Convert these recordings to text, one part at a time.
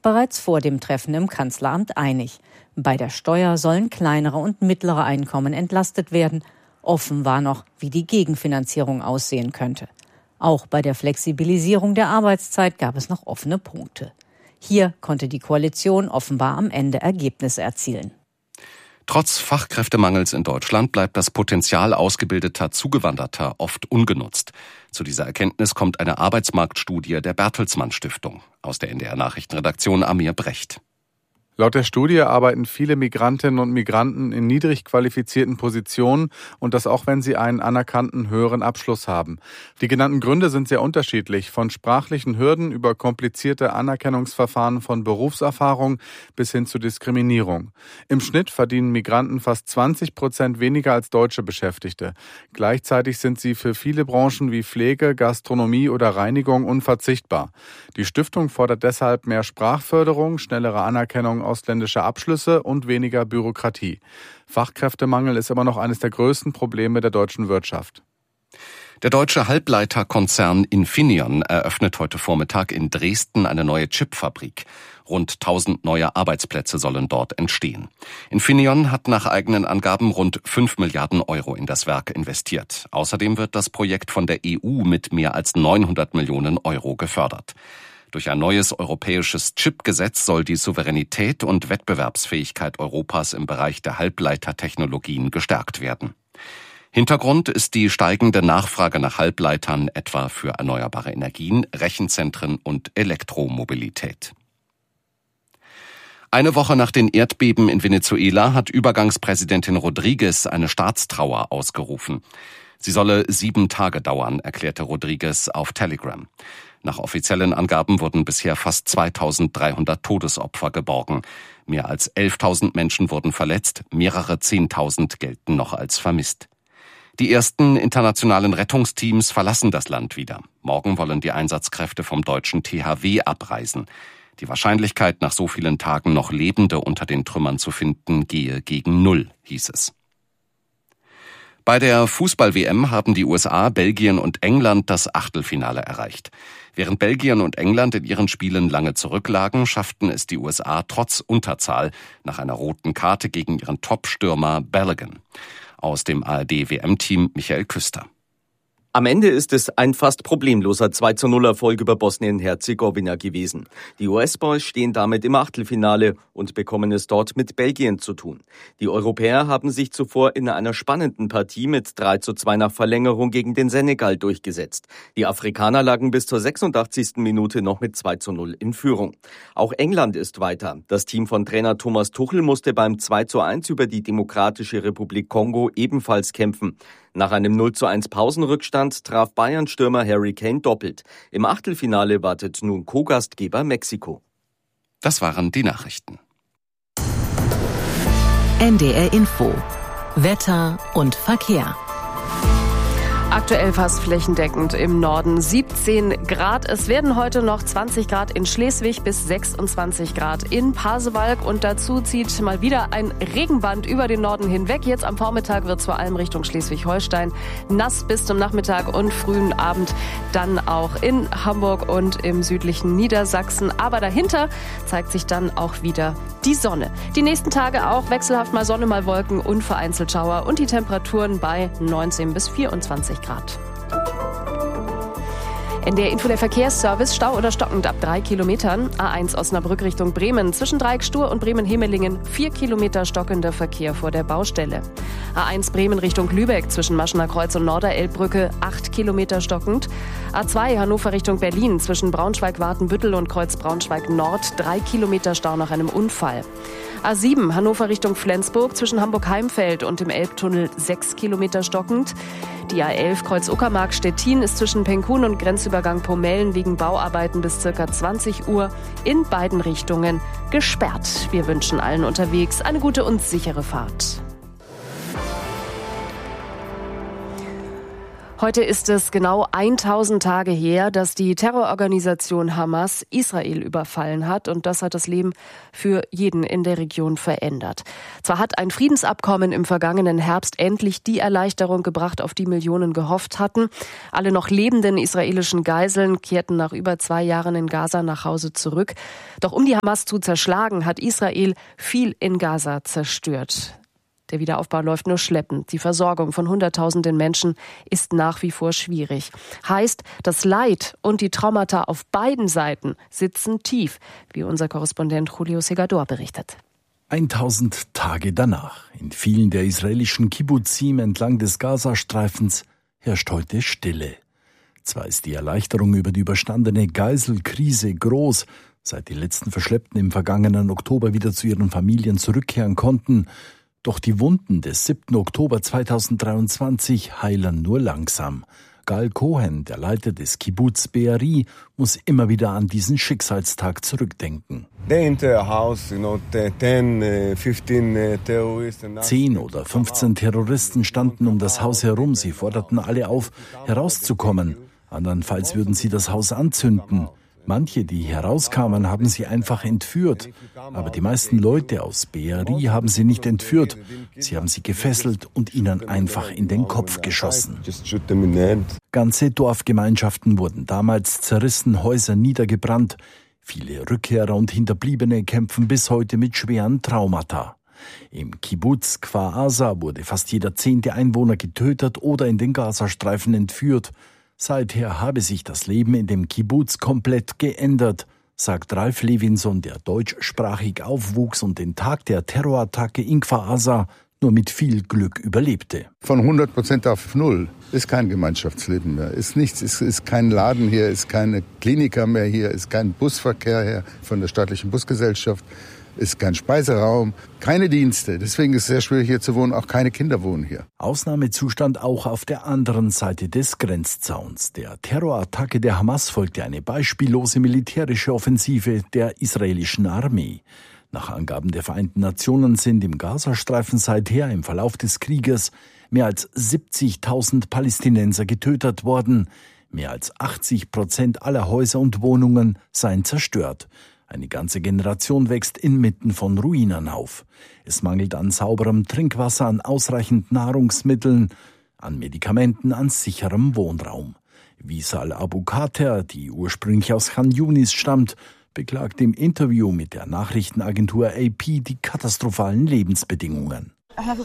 bereits vor dem Treffen im Kanzleramt einig. Bei der Steuer sollen kleinere und mittlere Einkommen entlastet werden. Offen war noch, wie die Gegenfinanzierung aussehen könnte. Auch bei der Flexibilisierung der Arbeitszeit gab es noch offene Punkte. Hier konnte die Koalition offenbar am Ende Ergebnisse erzielen. Trotz Fachkräftemangels in Deutschland bleibt das Potenzial ausgebildeter Zugewanderter oft ungenutzt. Zu dieser Erkenntnis kommt eine Arbeitsmarktstudie der Bertelsmann Stiftung. Aus der NDR-Nachrichtenredaktion Amir Brecht. Laut der Studie arbeiten viele Migrantinnen und Migranten in niedrig qualifizierten Positionen und das auch, wenn sie einen anerkannten höheren Abschluss haben. Die genannten Gründe sind sehr unterschiedlich, von sprachlichen Hürden über komplizierte Anerkennungsverfahren von Berufserfahrung bis hin zu Diskriminierung. Im Schnitt verdienen Migranten fast 20% weniger als deutsche Beschäftigte. Gleichzeitig sind sie für viele Branchen wie Pflege, Gastronomie oder Reinigung unverzichtbar. Die Stiftung fordert deshalb mehr Sprachförderung, schnellere Anerkennung ausländischer Abschlüsse und weniger Bürokratie. Fachkräftemangel ist immer noch eines der größten Probleme der deutschen Wirtschaft. Der deutsche Halbleiterkonzern Infineon eröffnet heute Vormittag in Dresden eine neue Chipfabrik. Rund 1000 neue Arbeitsplätze sollen dort entstehen. Infineon hat nach eigenen Angaben rund 5 Milliarden Euro in das Werk investiert. Außerdem wird das Projekt von der EU mit mehr als 900 Millionen Euro gefördert. Durch ein neues europäisches Chipgesetz soll die Souveränität und Wettbewerbsfähigkeit Europas im Bereich der Halbleitertechnologien gestärkt werden. Hintergrund ist die steigende Nachfrage nach Halbleitern, etwa für erneuerbare Energien, Rechenzentren und Elektromobilität. Eine Woche nach den Erdbeben in Venezuela hat Übergangspräsidentin Rodríguez eine Staatstrauer ausgerufen. Sie solle 7 Tage dauern, erklärte Rodríguez auf Telegram. Nach offiziellen Angaben wurden bisher fast 2300 Todesopfer geborgen. Mehr als 11.000 Menschen wurden verletzt, mehrere 10.000 gelten noch als vermisst. Die ersten internationalen Rettungsteams verlassen das Land wieder. Morgen wollen die Einsatzkräfte vom deutschen THW abreisen. Die Wahrscheinlichkeit, nach so vielen Tagen noch Lebende unter den Trümmern zu finden, gehe gegen 0, hieß es. Bei der Fußball-WM haben die USA, Belgien und England das Achtelfinale erreicht. Während Belgien und England in ihren Spielen lange zurücklagen, schafften es die USA trotz Unterzahl nach einer roten Karte gegen ihren Top-Stürmer Balogun. Aus dem ARD-WM-Team Michael Küster. Am Ende ist es ein fast problemloser 2:0-Erfolg über Bosnien-Herzegowina gewesen. Die US-Boys stehen damit im Achtelfinale und bekommen es dort mit Belgien zu tun. Die Europäer haben sich zuvor in einer spannenden Partie mit 3:2 nach Verlängerung gegen den Senegal durchgesetzt. Die Afrikaner lagen bis zur 86. Minute noch mit 2:0 in Führung. Auch England ist weiter. Das Team von Trainer Thomas Tuchel musste beim 2:1 über die Demokratische Republik Kongo ebenfalls kämpfen. Nach einem 0:1 Pausenrückstand traf Bayern-Stürmer Harry Kane doppelt. Im Achtelfinale wartet nun Co-Gastgeber Mexiko. Das waren die Nachrichten. NDR Info. Wetter und Verkehr. Aktuell fast flächendeckend im Norden 17 Grad. Es werden heute noch 20 Grad in Schleswig bis 26 Grad in Pasewalk. Und dazu zieht mal wieder ein Regenband über den Norden hinweg. Jetzt am Vormittag wird es vor allem Richtung Schleswig-Holstein nass bis zum Nachmittag und frühen Abend. Dann auch in Hamburg und im südlichen Niedersachsen. Aber dahinter zeigt sich dann auch wieder die Sonne. Die nächsten Tage auch wechselhaft mal Sonne, mal Wolken und vereinzelt Schauer. Und die Temperaturen bei 19 bis 24 Grad. NDR Info, der Verkehrsservice, Stau oder stockend ab 3 Kilometern. A1 Osnabrück Richtung Bremen. Zwischen Dreieck-Stur und Bremen-Hemelingen 4 Kilometer stockender Verkehr vor der Baustelle. A1 Bremen Richtung Lübeck zwischen Maschener Kreuz und Norderelbbrücke 8 Kilometer stockend. A2 Hannover Richtung Berlin zwischen Braunschweig-Watenbüttel und Kreuz Braunschweig-Nord 3 Kilometer Stau nach einem Unfall. A7 Hannover Richtung Flensburg zwischen Hamburg-Heimfeld und dem Elbtunnel 6 Kilometer stockend. Die A11 Kreuz Uckermark-Stettin ist zwischen Penkun und Grenzübergang Pomellen wegen Bauarbeiten bis ca. 20 Uhr in beiden Richtungen gesperrt. Wir wünschen allen unterwegs eine gute und sichere Fahrt. Heute ist es genau 1000 Tage her, dass die Terrororganisation Hamas Israel überfallen hat, und das hat das Leben für jeden in der Region verändert. Zwar hat ein Friedensabkommen im vergangenen Herbst endlich die Erleichterung gebracht, auf die Millionen gehofft hatten. Alle noch lebenden israelischen Geiseln kehrten nach über 2 Jahren in Gaza nach Hause zurück. Doch um die Hamas zu zerschlagen, hat Israel viel in Gaza zerstört. Der Wiederaufbau läuft nur schleppend. Die Versorgung von Hunderttausenden Menschen ist nach wie vor schwierig. Heißt, das Leid und die Traumata auf beiden Seiten sitzen tief, wie unser Korrespondent Julio Segador berichtet. 1000 Tage danach. In vielen der israelischen Kibbutzim entlang des Gazastreifens herrscht heute Stille. Zwar ist die Erleichterung über die überstandene Geiselkrise groß, seit die letzten Verschleppten im vergangenen Oktober wieder zu ihren Familien zurückkehren konnten, doch die Wunden des 7. Oktober 2023 heilen nur langsam. Gal Cohen, der Leiter des Kibbutz Be'eri, muss immer wieder an diesen Schicksalstag zurückdenken. 10 oder 15 Terroristen standen um das Haus herum. Sie forderten alle auf, herauszukommen. Andernfalls würden sie das Haus anzünden. Manche, die herauskamen, haben sie einfach entführt. Aber die meisten Leute aus Be'eri haben sie nicht entführt. Sie haben sie gefesselt und ihnen einfach in den Kopf geschossen. Ganze Dorfgemeinschaften wurden damals zerrissen, Häuser niedergebrannt. Viele Rückkehrer und Hinterbliebene kämpfen bis heute mit schweren Traumata. Im Kibbutz Kfar Aza wurde fast jeder 10. Einwohner getötet oder in den Gazastreifen entführt. Seither habe sich das Leben in dem Kibbutz komplett geändert, sagt Ralf Levinson, der deutschsprachig aufwuchs und den Tag der Terrorattacke in Kfar Aza nur mit viel Glück überlebte. Von 100% auf 0 ist kein Gemeinschaftsleben mehr, ist nichts, ist kein Laden hier, ist keine Kliniker mehr hier, ist kein Busverkehr her von der staatlichen Busgesellschaft. Ist kein Speiseraum, keine Dienste. Deswegen ist es sehr schwierig hier zu wohnen. Auch keine Kinder wohnen hier. Ausnahmezustand auch auf der anderen Seite des Grenzzauns. Der Terrorattacke der Hamas folgte eine beispiellose militärische Offensive der israelischen Armee. Nach Angaben der Vereinten Nationen sind im Gazastreifen seither im Verlauf des Krieges mehr als 70.000 Palästinenser getötet worden. Mehr als 80% aller Häuser und Wohnungen seien zerstört. Eine ganze Generation wächst inmitten von Ruinen auf. Es mangelt an sauberem Trinkwasser, an ausreichend Nahrungsmitteln, an Medikamenten, an sicherem Wohnraum. Wisal Abu Kater, die ursprünglich aus Khan Yunis stammt, beklagt im Interview mit der Nachrichtenagentur AP die katastrophalen Lebensbedingungen.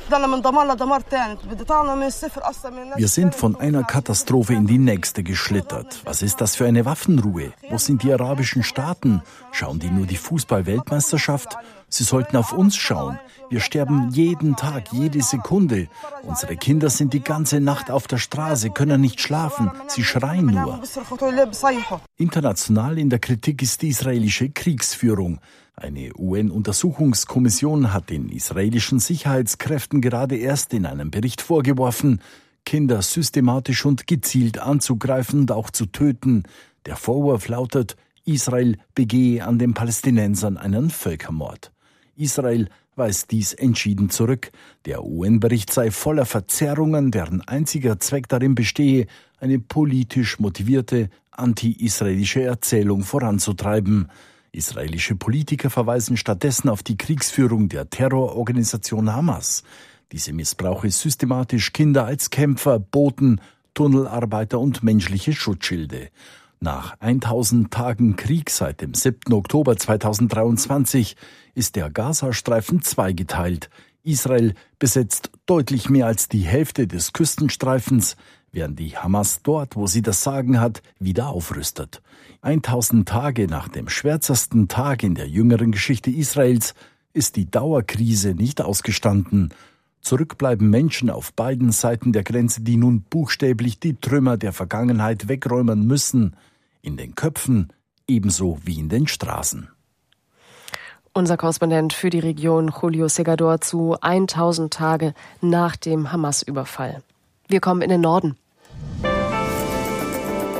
Wir sind von einer Katastrophe in die nächste geschlittert. Was ist das für eine Waffenruhe? Wo sind die arabischen Staaten? Schauen die nur die Fußball-Weltmeisterschaft? Sie sollten auf uns schauen. Wir sterben jeden Tag, jede Sekunde. Unsere Kinder sind die ganze Nacht auf der Straße, können nicht schlafen. Sie schreien nur. International in der Kritik ist die israelische Kriegsführung. Eine UN-Untersuchungskommission hat den israelischen Sicherheitskräften gerade erst in einem Bericht vorgeworfen, Kinder systematisch und gezielt anzugreifen und auch zu töten. Der Vorwurf lautet, Israel begehe an den Palästinensern einen Völkermord. Israel weist dies entschieden zurück. Der UN-Bericht sei voller Verzerrungen, deren einziger Zweck darin bestehe, eine politisch motivierte, anti-israelische Erzählung voranzutreiben. Israelische Politiker verweisen stattdessen auf die Kriegsführung der Terrororganisation Hamas. Diese missbrauche systematisch Kinder als Kämpfer, Boten, Tunnelarbeiter und menschliche Schutzschilde. Nach 1000 Tagen Krieg seit dem 7. Oktober 2023 ist der Gazastreifen zweigeteilt. Israel besetzt deutlich mehr als die Hälfte des Küstenstreifens, während die Hamas dort, wo sie das Sagen hat, wieder aufrüstet. 1000 Tage nach dem schwärzesten Tag in der jüngeren Geschichte Israels ist die Dauerkrise nicht ausgestanden. Zurück bleiben Menschen auf beiden Seiten der Grenze, die nun buchstäblich die Trümmer der Vergangenheit wegräumen müssen. In den Köpfen ebenso wie in den Straßen. Unser Korrespondent für die Region Julio Segador zu 1000 Tage nach dem Hamas-Überfall. Wir kommen in den Norden.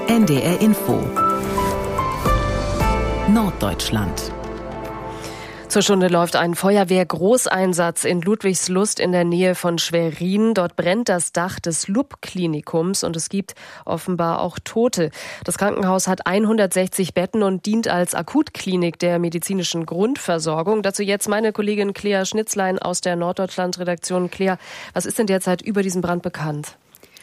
NDR Info Norddeutschland. Zur Stunde läuft ein Feuerwehr-Großeinsatz in Ludwigslust in der Nähe von Schwerin. Dort brennt das Dach des LUB-Klinikums und es gibt offenbar auch Tote. Das Krankenhaus hat 160 Betten und dient als Akutklinik der medizinischen Grundversorgung. Dazu jetzt meine Kollegin Claire Schnitzlein aus der Norddeutschland-Redaktion. Claire, was ist denn derzeit über diesen Brand bekannt?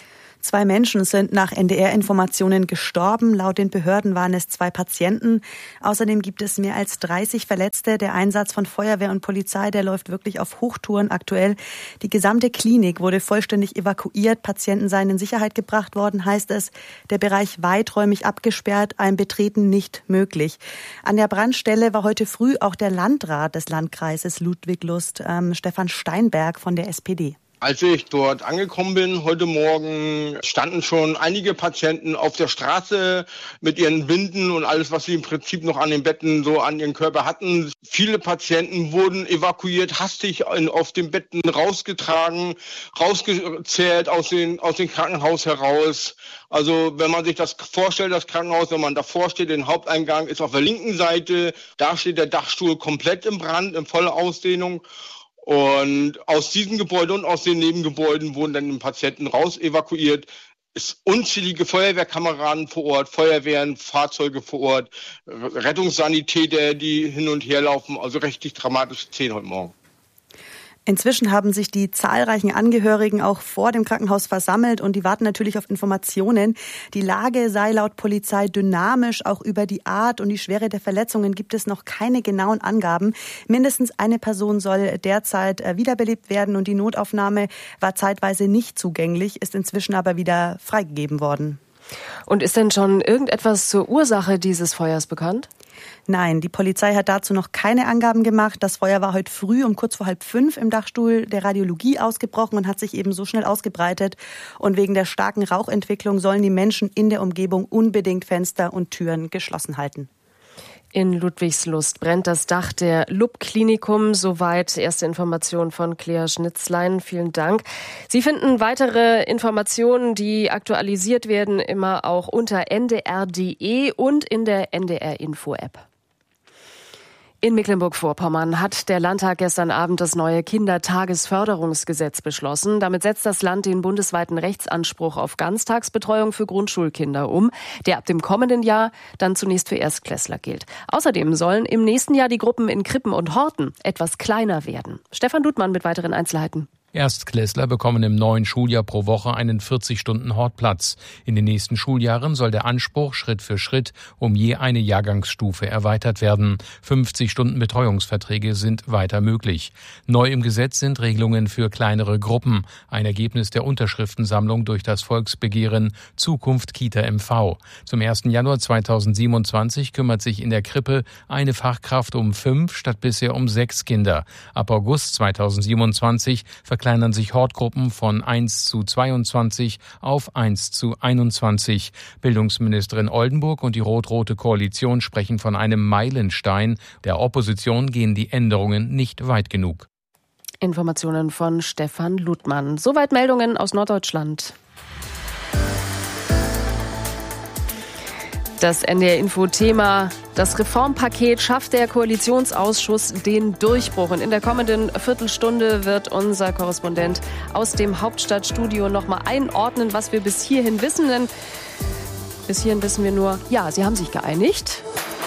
2 Menschen sind nach NDR-Informationen gestorben. Laut den Behörden waren es 2 Patienten. Außerdem gibt es mehr als 30 Verletzte. Der Einsatz von Feuerwehr und Polizei, der läuft wirklich auf Hochtouren aktuell. Die gesamte Klinik wurde vollständig evakuiert. Patienten seien in Sicherheit gebracht worden, heißt es. Der Bereich weiträumig abgesperrt, ein Betreten nicht möglich. An der Brandstelle war heute früh auch der Landrat des Landkreises Ludwigslust, Stefan Steinberg von der SPD. Als ich dort angekommen bin heute Morgen, standen schon einige Patienten auf der Straße mit ihren Binden und alles, was sie im Prinzip noch an den Betten so an ihren Körper hatten. Viele Patienten wurden evakuiert, hastig auf den Betten rausgetragen, rausgezerrt aus dem Krankenhaus heraus. Also wenn man sich das vorstellt, das Krankenhaus, wenn man davor steht, den Haupteingang ist auf der linken Seite, da steht der Dachstuhl komplett im Brand, in voller Ausdehnung. Und aus diesem Gebäude und aus den Nebengebäuden wurden dann die Patienten raus evakuiert. Es unzählige Feuerwehrkameraden vor Ort, Feuerwehren, Fahrzeuge vor Ort, Rettungssanitäter, die hin und her laufen. Also richtig dramatische Szene heute Morgen. Inzwischen haben sich die zahlreichen Angehörigen auch vor dem Krankenhaus versammelt und die warten natürlich auf Informationen. Die Lage sei laut Polizei dynamisch, auch über die Art und die Schwere der Verletzungen gibt es noch keine genauen Angaben. Mindestens eine Person soll derzeit wiederbelebt werden und die Notaufnahme war zeitweise nicht zugänglich, ist inzwischen aber wieder freigegeben worden. Und ist denn schon irgendetwas zur Ursache dieses Feuers bekannt? Nein, die Polizei hat dazu noch keine Angaben gemacht. Das Feuer war heute früh um kurz vor 4:30 im Dachstuhl der Radiologie ausgebrochen und hat sich eben so schnell ausgebreitet. Und wegen der starken Rauchentwicklung sollen die Menschen in der Umgebung unbedingt Fenster und Türen geschlossen halten. In Ludwigslust brennt das Dach der LUB-Klinikum. Soweit erste Informationen von Claire Schnitzlein. Vielen Dank. Sie finden weitere Informationen, die aktualisiert werden, immer auch unter ndr.de und in der NDR-Info-App. In Mecklenburg-Vorpommern hat der Landtag gestern Abend das neue Kindertagesförderungsgesetz beschlossen. Damit setzt das Land den bundesweiten Rechtsanspruch auf Ganztagsbetreuung für Grundschulkinder um, der ab dem kommenden Jahr dann zunächst für Erstklässler gilt. Außerdem sollen im nächsten Jahr die Gruppen in Krippen und Horten etwas kleiner werden. Stefan Ludmann mit weiteren Einzelheiten. Erstklässler bekommen im neuen Schuljahr pro Woche einen 40-Stunden-Hortplatz. In den nächsten Schuljahren soll der Anspruch Schritt für Schritt um je eine Jahrgangsstufe erweitert werden. 50 Stunden Betreuungsverträge sind weiter möglich. Neu im Gesetz sind Regelungen für kleinere Gruppen. Ein Ergebnis der Unterschriftensammlung durch das Volksbegehren Zukunft Kita MV. Zum 1. Januar 2027 kümmert sich in der Krippe eine Fachkraft um 5 statt bisher um 6 Kinder. Ab August 2027 verkleinern sich Hortgruppen von 1:22 auf 1:21. Bildungsministerin Oldenburg und die rot-rote Koalition sprechen von einem Meilenstein. Der Opposition gehen die Änderungen nicht weit genug. Informationen von Stefan Ludmann. Soweit Meldungen aus Norddeutschland. Das NDR-Info-Thema: Das Reformpaket schafft der Koalitionsausschuss den Durchbruch. Und in der kommenden Viertelstunde wird unser Korrespondent aus dem Hauptstadtstudio nochmal einordnen, was wir bis hierhin wissen. Denn bis hierhin wissen wir nur, ja, sie haben sich geeinigt.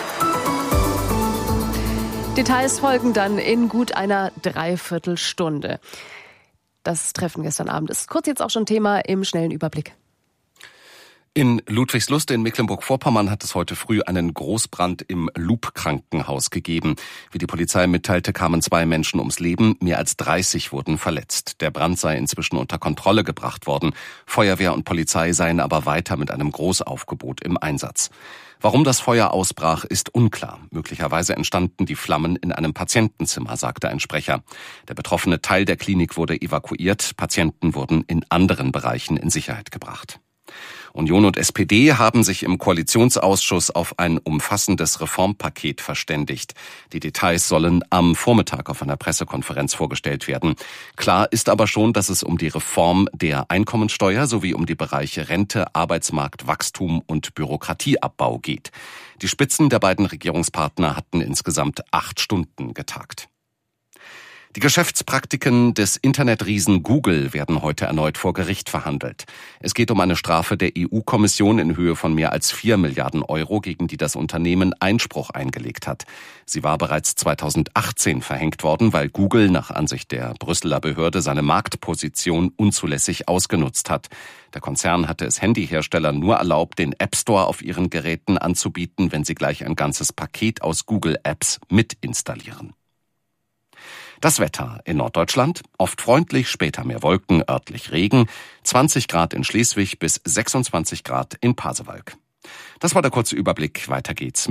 Details folgen dann in gut einer Dreiviertelstunde. Das Treffen gestern Abend ist kurz jetzt auch schon Thema im schnellen Überblick. In Ludwigslust in Mecklenburg-Vorpommern hat es heute früh einen Großbrand im LUB-Krankenhaus gegeben. Wie die Polizei mitteilte, kamen 2 Menschen ums Leben, mehr als 30 wurden verletzt. Der Brand sei inzwischen unter Kontrolle gebracht worden. Feuerwehr und Polizei seien aber weiter mit einem Großaufgebot im Einsatz. Warum das Feuer ausbrach, ist unklar. Möglicherweise entstanden die Flammen in einem Patientenzimmer, sagte ein Sprecher. Der betroffene Teil der Klinik wurde evakuiert. Patienten wurden in anderen Bereichen in Sicherheit gebracht. Union und SPD haben sich im Koalitionsausschuss auf ein umfassendes Reformpaket verständigt. Die Details sollen am Vormittag auf einer Pressekonferenz vorgestellt werden. Klar ist aber schon, dass es um die Reform der Einkommensteuer sowie um die Bereiche Rente, Arbeitsmarkt, Wachstum und Bürokratieabbau geht. Die Spitzen der beiden Regierungspartner hatten insgesamt 8 Stunden getagt. Die Geschäftspraktiken des Internetriesen Google werden heute erneut vor Gericht verhandelt. Es geht um eine Strafe der EU-Kommission in Höhe von mehr als 4 Milliarden Euro, gegen die das Unternehmen Einspruch eingelegt hat. Sie war bereits 2018 verhängt worden, weil Google nach Ansicht der Brüsseler Behörde seine Marktposition unzulässig ausgenutzt hat. Der Konzern hatte es Handyherstellern nur erlaubt, den App Store auf ihren Geräten anzubieten, wenn sie gleich ein ganzes Paket aus Google-Apps mit installieren. Das Wetter in Norddeutschland, oft freundlich, später mehr Wolken, örtlich Regen, 20 Grad in Schleswig bis 26 Grad in Pasewalk. Das war der kurze Überblick, weiter geht's.